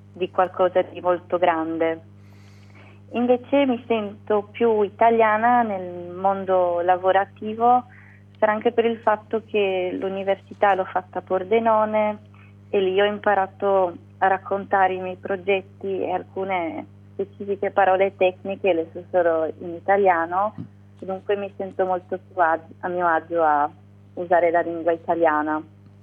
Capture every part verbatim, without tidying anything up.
di qualcosa di molto grande. Invece mi sento più italiana nel mondo lavorativo, sarà anche per il fatto che l'università l'ho fatta a Pordenone e lì ho imparato a raccontare i miei progetti e alcune specifiche parole tecniche le so solo in italiano, dunque mi sento molto più a, a mio agio a usare la lingua italiana.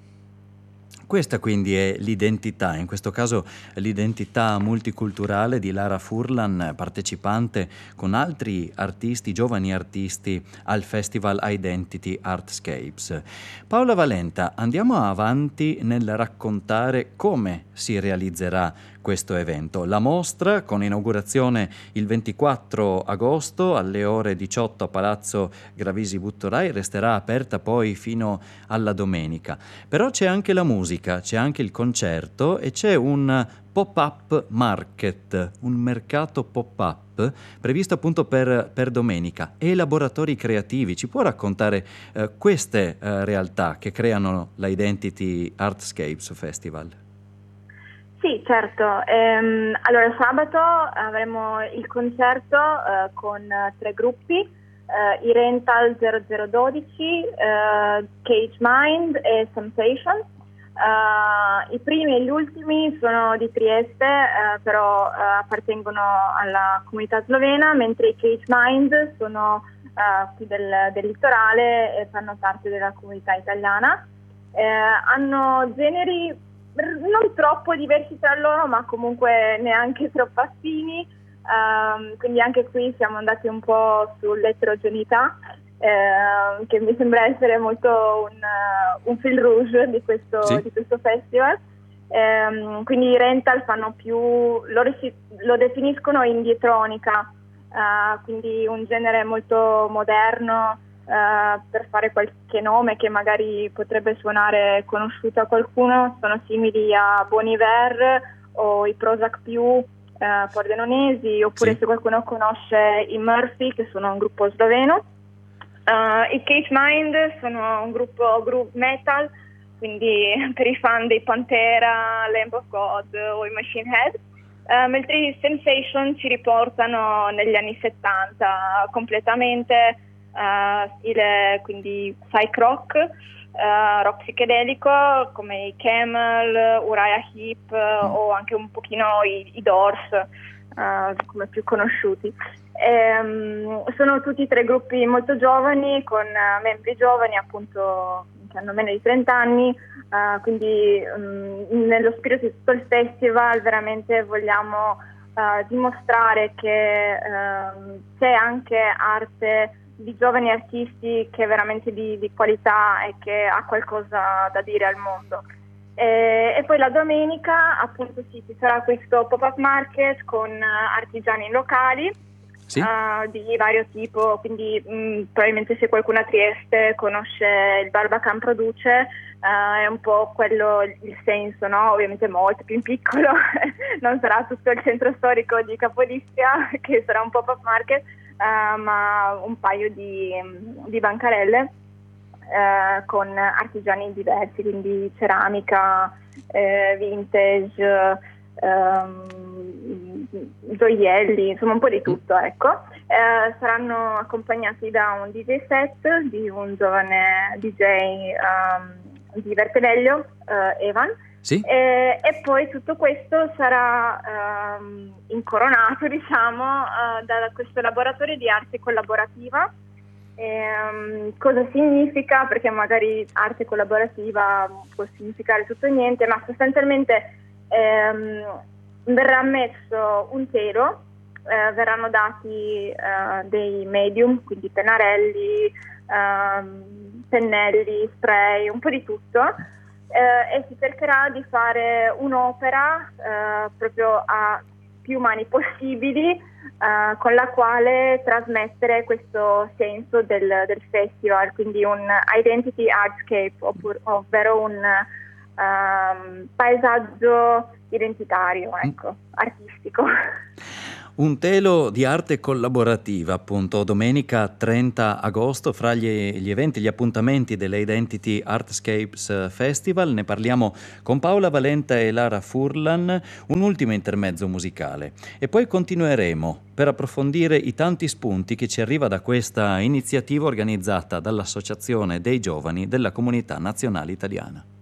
Questa quindi è l'identità, in questo caso l'identità multiculturale di Lara Furlan, partecipante con altri artisti, giovani artisti al Festival Identity Artscapes. Paola Valenta, andiamo avanti nel raccontare come si realizzerà questo evento. La mostra, con inaugurazione il ventiquattro agosto alle ore diciotto a Palazzo Gravisi Buttorai, resterà aperta poi fino alla domenica. Però c'è anche la musica, c'è anche il concerto e c'è un pop-up market, un mercato pop-up previsto appunto per, per domenica, e laboratori creativi. Ci può raccontare eh, queste eh, realtà che creano la Identity Artscapes Festival? Sì, certo. Ehm, allora sabato avremo il concerto eh, con tre gruppi, eh, i Rental zero zero dodici, eh, Cage Mind e Sensation. Uh, I primi e gli ultimi sono di Trieste, uh, però uh, appartengono alla comunità slovena, mentre i Cage Mind sono uh, qui del, del litorale e fanno parte della comunità italiana. Uh, hanno generi non troppo diversi tra loro, ma comunque neanche troppo affini, uh, quindi anche qui siamo andati un po' sull'eterogeneità. Eh, che mi sembra essere molto un, uh, un fil rouge di questo, sì. di questo festival. Eh, quindi i Rental fanno più, loro si, lo definiscono indietronica, uh, quindi un genere molto moderno, uh, per fare qualche nome che magari potrebbe suonare conosciuto a qualcuno. Sono simili a Bon Iver o i Prozac più uh, pordenonesi, oppure Sì. se qualcuno conosce i Murphy, che sono un gruppo sloveno. Uh, I Cage Mind sono un gruppo groove metal, quindi per i fan dei Pantera, Lamb of God o i Machine Head, uh, mentre i Sensation ci riportano negli anni settanta completamente, uh, stile quindi psych rock, uh, rock psichedelico come i Camel, Uriah Heep mm. o anche un pochino i, i Doors, uh, come più conosciuti. Ehm, sono tutti e tre gruppi molto giovani, con uh, membri giovani appunto che hanno meno di trenta anni, uh, quindi um, nello spirito di tutto il festival veramente vogliamo uh, dimostrare che uh, c'è anche arte di giovani artisti che è veramente di, di qualità e che ha qualcosa da dire al mondo. E, e poi la domenica appunto sì, ci sarà questo pop-up market con uh, artigiani locali. Sì? Uh, di vario tipo, quindi mh, probabilmente se qualcuno a Trieste conosce il Barbacan Produce, uh, è un po' quello il senso, no? Ovviamente molto più in piccolo, non sarà tutto il centro storico di Capodistria che sarà un pop-up market, uh, ma un paio di, di bancarelle uh, con artigiani diversi, quindi ceramica, eh, vintage, Um, gioielli, insomma un po' di tutto, ecco. Eh, saranno accompagnati da un D J set di un giovane D J um, di Verteveglio, uh, Evan, sì? e, e poi tutto questo sarà um, incoronato, diciamo, uh, da questo laboratorio di arte collaborativa. E, um, cosa significa? Perché magari arte collaborativa può significare tutto e niente, ma sostanzialmente Ehm, verrà messo un telo, eh, verranno dati eh, dei medium, quindi pennarelli, ehm, pennelli, spray, un po' di tutto, eh, e si cercherà di fare un'opera eh, proprio a più mani possibili, eh, con la quale trasmettere questo senso del, del festival, quindi un identity artscape, oppure, ovvero un Um, paesaggio identitario, ecco, artistico. Un telo di arte collaborativa, appunto, domenica trenta agosto, fra gli, gli eventi, gli appuntamenti delle Identity Artscapes Festival. Ne parliamo con Paola Valenta e Lara Furlan, un ultimo intermezzo musicale. E poi continueremo per approfondire i tanti spunti che ci arriva da questa iniziativa organizzata dall'Associazione dei Giovani della Comunità Nazionale Italiana.